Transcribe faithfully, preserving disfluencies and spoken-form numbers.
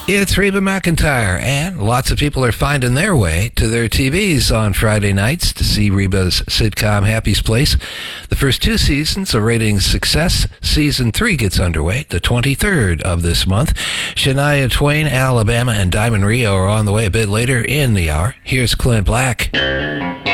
It's Reba McEntire, and lots of people are finding their way to their T Vs on Friday nights to see Reba's sitcom Happy's Place. The first two seasons are rating success. Season three gets underway the twenty-third of this month. Shania Twain, Alabama, and Diamond Rio are on the way a bit later in the hour. Here's Clint Black.